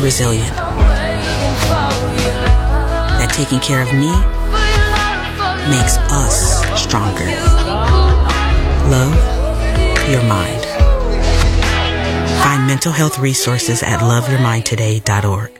resilient. That taking care of me makes us stronger. Love your mind. Find mental health resources at loveyourmindtoday.org.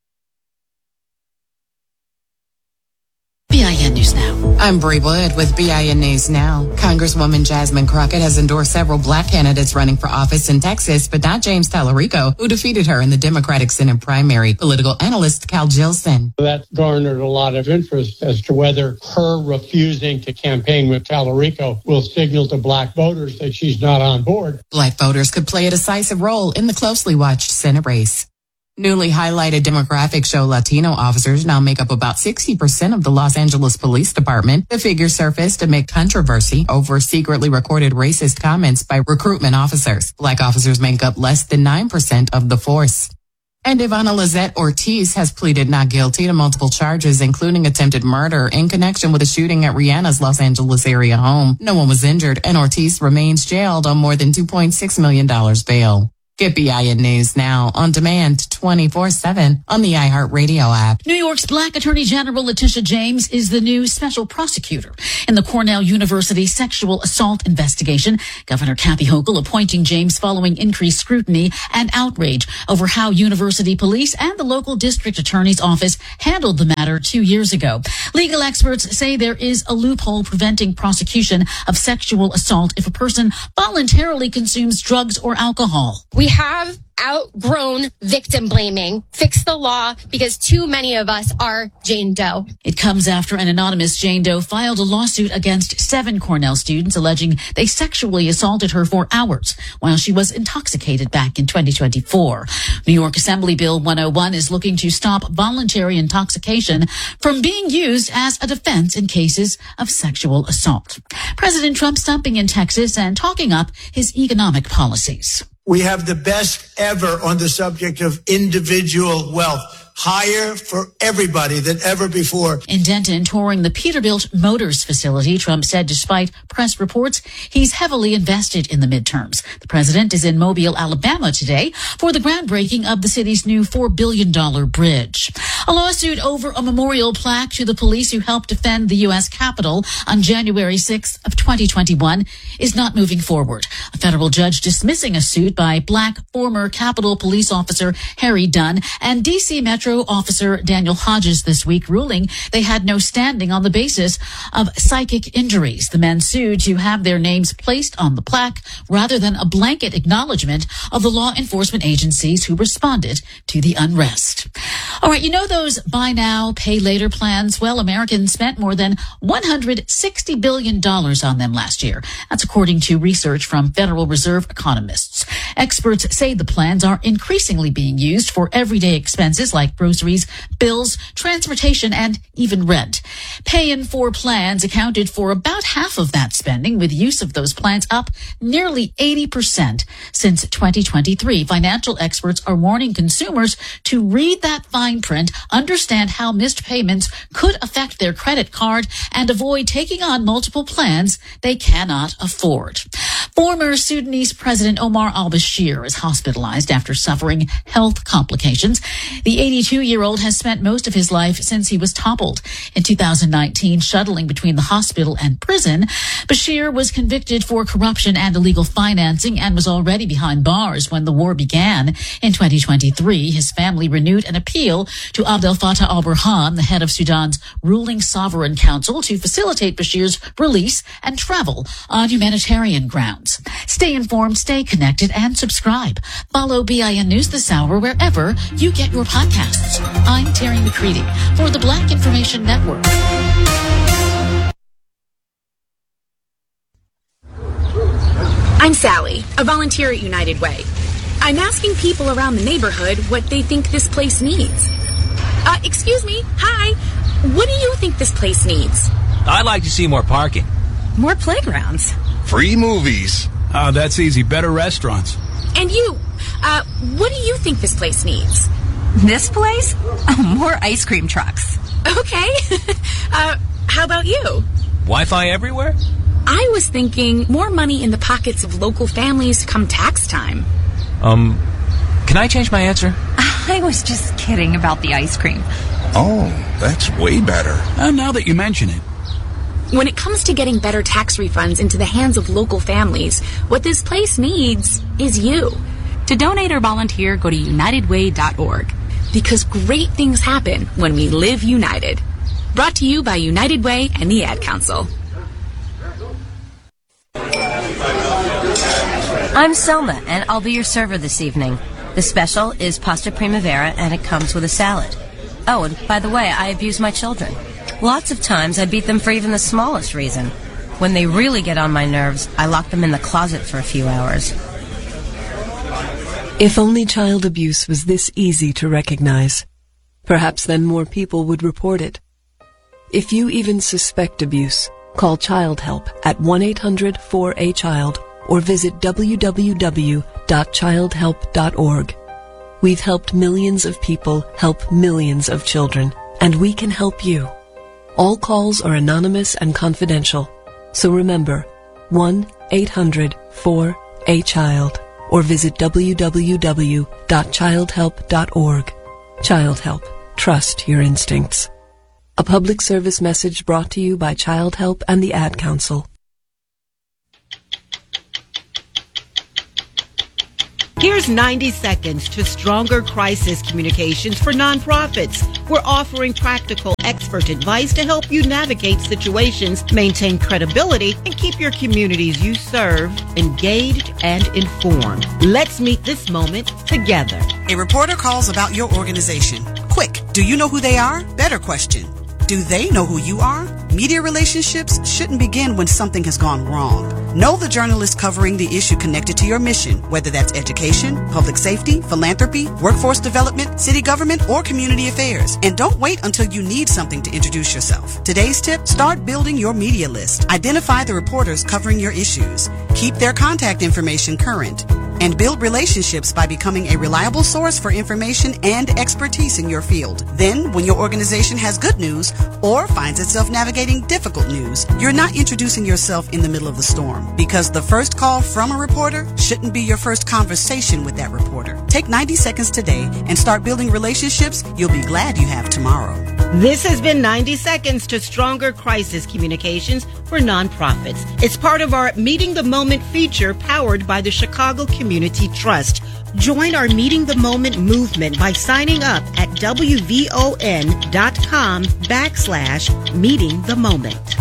BIN News Now. I'm Bree Wood with BIN News Now. Congresswoman Jasmine Crockett has endorsed several black candidates running for office in Texas, but not James Tallarico, who defeated her in the Democratic Senate primary. Political analyst Cal Jilson. That garnered a lot of interest as to whether her refusing to campaign with Tallarico will signal to black voters that she's not on board. Black voters could play a decisive role in the closely watched Senate race. Newly highlighted demographics show Latino officers now make up about 60% of the Los Angeles Police Department. The figure surfaced amid controversy over secretly recorded racist comments by recruitment officers. Black officers make up less than 9% of the force. And Ivana Lizette Ortiz has pleaded not guilty to multiple charges, including attempted murder in connection with a shooting at Rihanna's Los Angeles area home. No one was injured, and Ortiz remains jailed on more than $2.6 million bail. Get BIN News Now on demand 24/7 on the iHeartRadio app. New York's Black Attorney General Letitia James is the new special prosecutor in the Cornell University sexual assault investigation. Governor Kathy Hochul appointing James following increased scrutiny and outrage over how university police and the local district attorney's office handled the matter 2 years ago. Legal experts say there is a loophole preventing prosecution of sexual assault if a person voluntarily consumes drugs or alcohol. We have outgrown victim blaming. Fix the law because too many of us are Jane Doe. It comes after an anonymous Jane Doe filed a lawsuit against 7 Cornell students alleging they sexually assaulted her for hours while she was intoxicated back in 2024. New York Assembly Bill 101 is looking to stop voluntary intoxication from being used as a defense in cases of sexual assault. President Trump stopping in Texas and talking up his economic policies. We have the best ever on the subject of individual wealth. Higher for everybody than ever before. In Denton, touring the Peterbilt Motors facility, Trump said despite press reports, he's heavily invested in the midterms. The president is in Mobile, Alabama today for the groundbreaking of the city's new $4 billion bridge. A lawsuit over a memorial plaque to the police who helped defend the U.S. Capitol on January 6th of 2021 is not moving forward. A federal judge dismissing a suit by black former Capitol police officer Harry Dunn and D.C. Metro officer Daniel Hodges this week, ruling they had no standing on the basis of psychic injuries. The men sued to have their names placed on the plaque rather than a blanket acknowledgement of the law enforcement agencies who responded to the unrest. All right, you know those buy now, pay later plans? Well, Americans spent more than $160 billion on them last year. That's according to research from Federal Reserve economists. Experts say the plans are increasingly being used for everyday expenses like groceries, bills, transportation, and even rent. Pay-in for plans accounted for about half of that spending, with use of those plans up nearly 80% since 2023. Financial experts are warning consumers to read that fine print, understand how missed payments could affect their credit card, and avoid taking on multiple plans they cannot afford. Former Sudanese President Omar al-Bashir is hospitalized after suffering health complications. The 82-year-old has spent most of his life since he was toppled in 2019, shuttling between the hospital and prison. Bashir was convicted for corruption and illegal financing and was already behind bars when the war began. In 2023, his family renewed an appeal to Abdel Fattah al-Burhan, the head of Sudan's ruling sovereign council, to facilitate Bashir's release and travel on humanitarian grounds. Stay informed, stay connected, and subscribe. Follow BIN News this hour wherever you get your podcasts. I'm Terry McCready for the Black Information Network. I'm Sally, a volunteer at United Way. I'm asking people around the neighborhood what they think this place needs. Excuse me, hi. What do you think this place needs? I'd like to see more parking. More playgrounds. Free movies. That's easy. Better restaurants. And you, what do you think this place needs? This place? Oh, more ice cream trucks. Okay. How about you? Wi-Fi everywhere? I was thinking more money in the pockets of local families come tax time. Can I change my answer? I was just kidding about the ice cream. Oh, that's way better. Now that you mention it. When it comes to getting better tax refunds into the hands of local families, what this place needs is you. To donate or volunteer, go to UnitedWay.org. Because great things happen when we live united. Brought to you by United Way and the Ad Council. I'm Selma, and I'll be your server this evening. The special is pasta primavera, and it comes with a salad. Oh, and by the way, I abuse my children. Lots of times I beat them for even the smallest reason. When they really get on my nerves, I lock them in the closet for a few hours. If only child abuse was this easy to recognize, perhaps then more people would report it. If you even suspect abuse, call Child Help at 1-800-4A-CHILD or visit www.childhelp.org. We've helped millions of people help millions of children, and we can help you. All calls are anonymous and confidential, so remember, 1-800-4A-CHILD or visit www.childhelp.org. Child Help. Trust your instincts. A public service message brought to you by Child Help and the Ad Council. Here's 90 seconds to stronger crisis communications for nonprofits. We're offering practical expert advice to help you navigate situations, maintain credibility, and keep your communities you serve engaged and informed. Let's meet this moment together. A reporter calls about your organization. Quick, do you know who they are? Better question. Do they know who you are? Media relationships shouldn't begin when something has gone wrong. Know the journalist covering the issue connected to your mission, whether that's education, public safety, philanthropy, workforce development, city government, or community affairs. And don't wait until you need something to introduce yourself. Today's tip, start building your media list. Identify the reporters covering your issues. Keep their contact information current. And build relationships by becoming a reliable source for information and expertise in your field. Then, when your organization has good news or finds itself navigating difficult news, you're not introducing yourself in the middle of the storm, because the first call from a reporter shouldn't be your first conversation with that reporter. Take 90 seconds today and start building relationships you'll be glad you have tomorrow. This has been 90 Seconds to Stronger Crisis Communications for Nonprofits. It's part of our Meeting the Moment feature powered by the Chicago Community Trust. Join our Meeting the Moment movement by signing up at WVON.com/Meeting the Moment.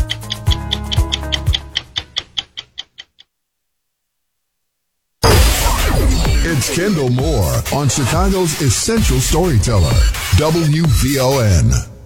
It's Kendall Moore on Chicago's Essential Storyteller, WVON.